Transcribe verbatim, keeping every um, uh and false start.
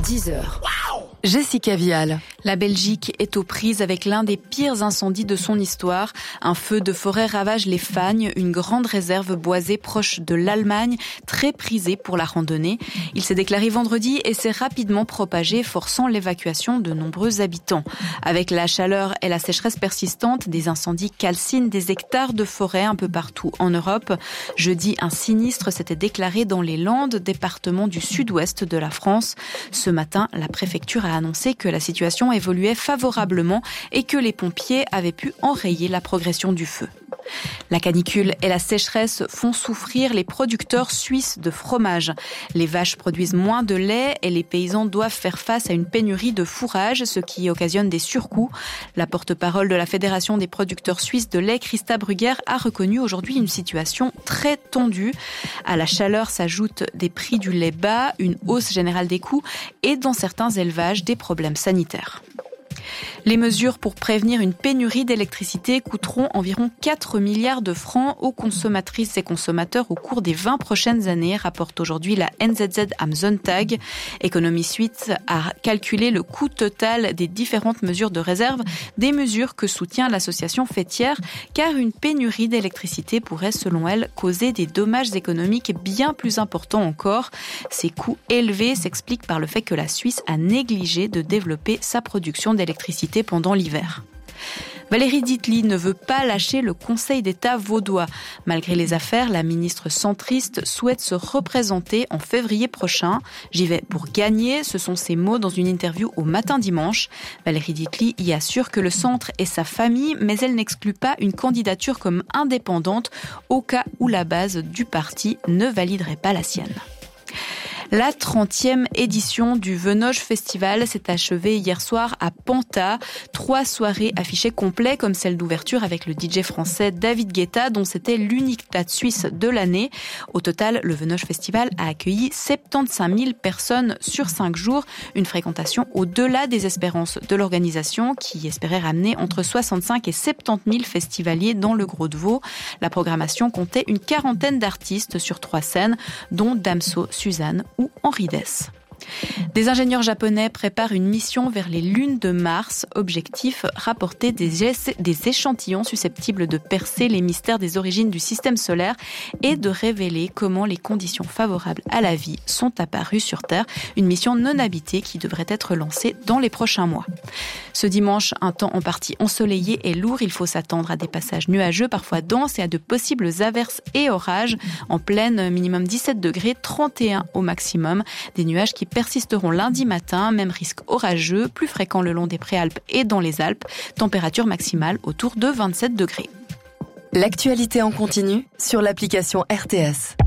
dix heures. Jessica Vial. La Belgique est aux prises avec l'un des pires incendies de son histoire. Un feu de forêt ravage les Fagnes, une grande réserve boisée proche de l'Allemagne, très prisée pour la randonnée. Il s'est déclaré vendredi et s'est rapidement propagé, forçant l'évacuation de nombreux habitants. Avec la chaleur et la sécheresse persistante, des incendies calcinent des hectares de forêt un peu partout en Europe. Jeudi, un sinistre s'était déclaré dans les Landes, département du sud-ouest de la France. Ce matin, la préfecture a annoncé que la situation évoluait favorablement et que les pompiers avaient pu enrayer la progression du feu. La canicule et la sécheresse font souffrir les producteurs suisses de fromage. Les vaches produisent moins de lait et les paysans doivent faire face à une pénurie de fourrage, ce qui occasionne des surcoûts. La porte-parole de la Fédération des producteurs suisses de lait, Christa Brugger, a reconnu aujourd'hui une situation très tendue. À la chaleur s'ajoutent des prix du lait bas, une hausse générale des coûts et dans certains élevages des problèmes sanitaires. Les mesures pour prévenir une pénurie d'électricité coûteront environ quatre milliards de francs aux consommatrices et consommateurs au cours des vingt prochaines années, rapporte aujourd'hui la N Z Z am Sonntag. Économie Suisse a calculé le coût total des différentes mesures de réserve, des mesures que soutient l'association faîtière, car une pénurie d'électricité pourrait, selon elle, causer des dommages économiques bien plus importants encore. Ces coûts élevés s'expliquent par le fait que la Suisse a négligé de développer sa production d'électricité pendant l'hiver. Valérie Dietly ne veut pas lâcher le Conseil d'État vaudois. Malgré les affaires, la ministre centriste souhaite se représenter en février prochain. J'y vais pour gagner, ce sont ses mots dans une interview au Matin Dimanche. Valérie Dietly y assure que le centre est sa famille, mais elle n'exclut pas une candidature comme indépendante au cas où la base du parti ne validerait pas la sienne. La trentième édition du Venoge Festival s'est achevée hier soir à Panta. Trois soirées affichées complets comme celle d'ouverture avec le D J français David Guetta, dont c'était l'unique date suisse de l'année. Au total, le Venoge Festival a accueilli soixante-quinze mille personnes sur cinq jours, une fréquentation au-delà des espérances de l'organisation qui espérait ramener entre soixante-cinq et soixante-dix mille festivaliers dans le Gros de Vaud. La programmation comptait une quarantaine d'artistes sur trois scènes, dont Damso, Suzanne ou Henri Dess. Des ingénieurs japonais préparent une mission vers les lunes de Mars. Objectif, rapporter des, ess- des échantillons susceptibles de percer les mystères des origines du système solaire et de révéler comment les conditions favorables à la vie sont apparues sur Terre. Une mission non habitée qui devrait être lancée dans les prochains mois. Ce dimanche, un temps en partie ensoleillé et lourd. Il faut s'attendre à des passages nuageux, parfois denses, et à de possibles averses et orages. En pleine, minimum dix-sept degrés, trente et un au maximum. Des nuages qui persisteront lundi matin, même risque orageux, plus fréquent le long des Préalpes et dans les Alpes. Température maximale autour de vingt-sept degrés. L'actualité en continu sur l'application R T S.